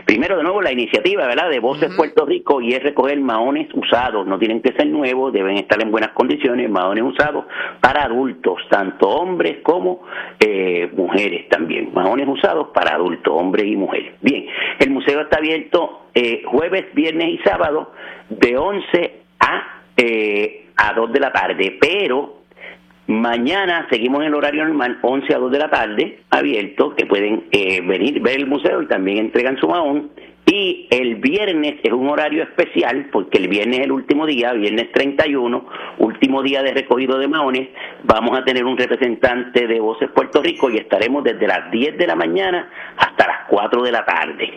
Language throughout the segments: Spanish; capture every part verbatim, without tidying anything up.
primero, de nuevo, la iniciativa, ¿verdad?, de Voces uh-huh. Puerto Rico, y es recoger maones usados. No tienen que ser nuevos, deben estar en buenas condiciones, maones usados para adultos, tanto hombres como eh, mujeres también. Maones usados para adultos, hombres y mujeres. Bien, el museo está abierto eh, jueves, viernes y sábado de once a, eh, a dos de la tarde, pero mañana seguimos en el horario normal, once a dos de la tarde, abierto, que pueden eh, venir, ver el museo y también entregan su mahón. Y el viernes es un horario especial, porque el viernes es el último día, viernes treinta y uno, último día de recogido de mahones. Vamos a tener un representante de Voces Puerto Rico y estaremos desde las diez de la mañana hasta las cuatro de la tarde.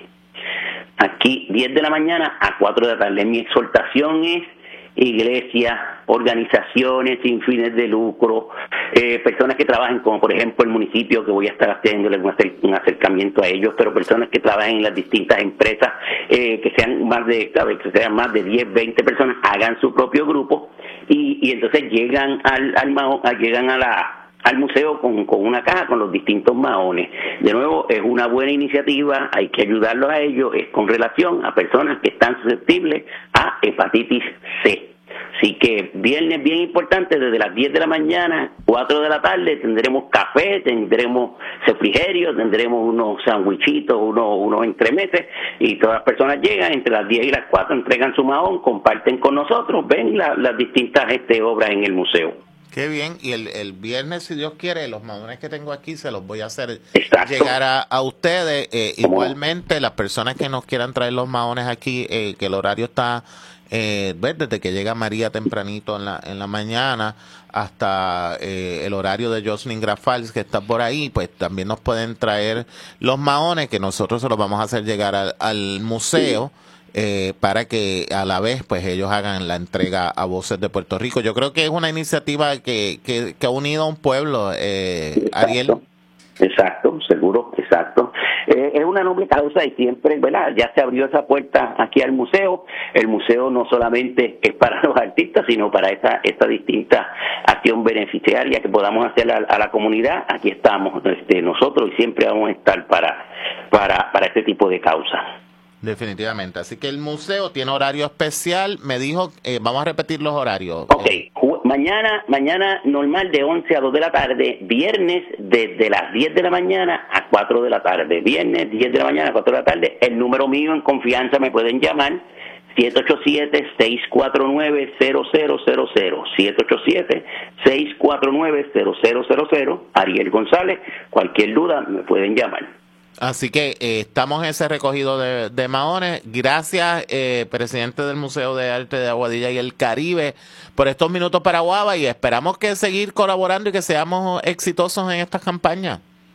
Aquí, diez de la mañana a cuatro de la tarde. Mi exhortación es: iglesias, organizaciones sin fines de lucro, eh, personas que trabajen, como por ejemplo el municipio, que voy a estar haciéndole un, acer- un acercamiento a ellos, pero personas que trabajen en las distintas empresas, eh, que sean más de, ¿sabes?, que sean más de diez, veinte personas, hagan su propio grupo y, y entonces llegan al, al mahón, llegan a la al museo con, con una caja con los distintos mahones. De nuevo, es una buena iniciativa, hay que ayudarlos a ellos, es con relación a personas que están susceptibles a hepatitis C. Así que viernes bien importante, desde las diez de la mañana, cuatro de la tarde, tendremos café, tendremos refrigerio, tendremos unos sandwichitos, unos, unos entremeses, y todas las personas llegan entre las diez y las cuatro, entregan su mahón, comparten con nosotros, ven la, las distintas este, obras en el museo. Qué bien, y el, el viernes, si Dios quiere, los mahones que tengo aquí se los voy a hacer Exacto. llegar a, a ustedes. Eh, igualmente, las personas que nos quieran traer los mahones aquí, eh, que el horario está, eh, desde que llega María tempranito en la, en la mañana hasta eh, el horario de Jocelyn Grafals, que está por ahí, pues también nos pueden traer los mahones, que nosotros se los vamos a hacer llegar al, al museo. Eh, para que a la vez pues ellos hagan la entrega a Voces de Puerto Rico. Yo creo que es una iniciativa que, que, que ha unido a un pueblo, eh, Exacto. Ariel. Exacto, seguro, exacto. Eh, es una noble causa y siempre, ¿verdad?, ya se abrió esa puerta aquí al museo. El museo no solamente es para los artistas, sino para esta, esta distinta acción beneficiaria que podamos hacer a, a la comunidad. Aquí estamos este, nosotros y siempre vamos a estar para, para, para este tipo de causas. Definitivamente. Así que el museo tiene horario especial. Me dijo, eh, vamos a repetir los horarios. Ok, Ju- mañana mañana normal de once a dos de la tarde, viernes desde las diez de la mañana a cuatro de la tarde. Viernes diez de la mañana a cuatro de la tarde. El número mío en confianza me pueden llamar, siete ocho siete, seis cuatro nueve, cero cero cero cero, siete ocho siete, seis cuatro nueve, cero cero cero cero, Ariel González. Cualquier duda me pueden llamar. Así que eh, estamos en ese recogido de, de mahones. Gracias, eh, presidente del Museo de Arte de Aguadilla y el Caribe, por estos minutos para Guava, y esperamos que seguir colaborando y que seamos exitosos en estas campañas.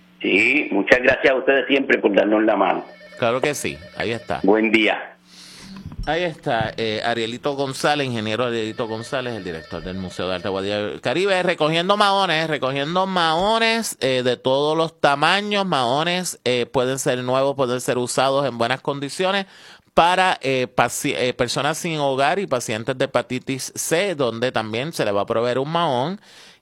Sí, muchas gracias a ustedes siempre por darnos la mano. Claro que sí, ahí está. Buen día. Ahí está, eh, Arielito González, ingeniero Arielito González, el director del Museo de Arte de Aguadilla del Caribe, recogiendo mahones, recogiendo mahones eh, de todos los tamaños. Mahones eh, pueden ser nuevos, pueden ser usados en buenas condiciones para eh, paci- eh, personas sin hogar y pacientes de hepatitis C, donde también se le va a proveer un mahón.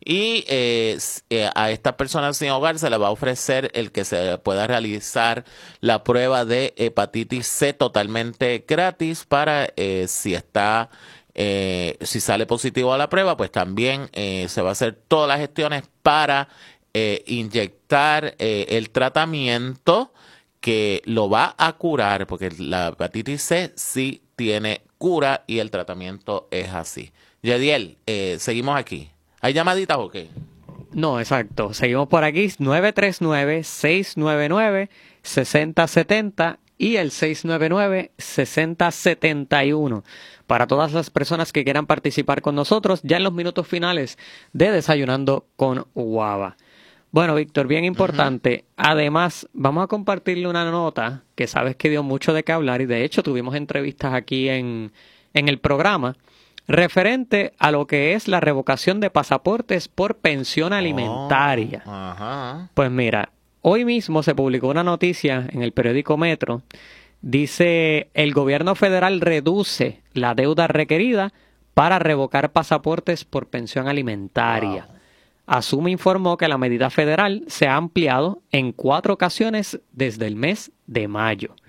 Y eh, eh, a estas personas sin hogar se les va a ofrecer el que se pueda realizar la prueba de hepatitis C totalmente gratis para eh, si está, eh, si sale positivo a la prueba, pues también eh, se va a hacer todas las gestiones para eh, inyectar eh, el tratamiento que lo va a curar, porque la hepatitis C sí tiene cura y el tratamiento es así. Yediel, eh, seguimos aquí. ¿Hay llamaditas o qué? No, exacto. Seguimos por aquí. nueve tres nueve, seis nueve nueve, seis cero siete cero y el seis nueve nueve, seis cero siete uno. Para todas las personas que quieran participar con nosotros ya en los minutos finales de Desayunando con Guava. Bueno, Víctor, bien importante. Uh-huh. Además, vamos a compartirle una nota que sabes que dio mucho de qué hablar y de hecho tuvimos entrevistas aquí en, en el programa referente a lo que es la revocación de pasaportes por pensión alimentaria. Oh, ajá. Pues mira, hoy mismo se publicó una noticia en el periódico Metro. Dice, el gobierno federal reduce la deuda requerida para revocar pasaportes por pensión alimentaria. Wow. Asuma informó que la medida federal se ha ampliado en cuatro ocasiones desde el mes de mayo.